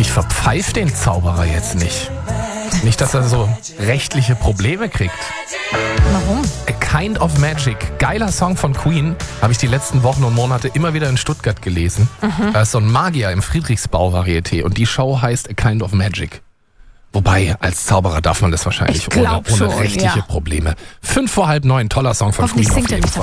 Ich verpfeife den Zauberer jetzt nicht. Nicht, dass er so rechtliche Probleme kriegt. Warum? A Kind of Magic. Geiler Song von Queen. Habe ich die letzten Wochen und Monate immer wieder in Stuttgart gelesen. Da ist so ein Magier im Friedrichsbau-Varieté und die Show heißt A Kind of Magic. Wobei, als Zauberer darf man das wahrscheinlich ohne rechtliche Probleme. 8:05, toller Song von Queen auf jeden Fall.